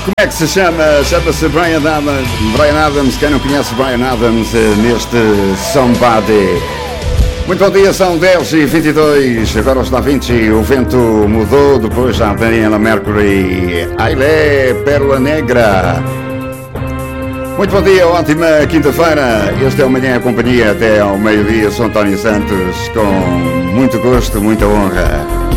Como é que se chama? Chama-se Bryan Adams. Bryan Adams, quem não conhece Bryan Adams neste Somebody. Muito bom dia, são 10h22, agora está 20, o vento mudou, depois já Daniela Mercury, Ailé, Pérola Negra. Muito bom dia, ótima quinta-feira, este é o Manhã Companhia até ao meio-dia, sou António Santos, com muito gosto, muita honra.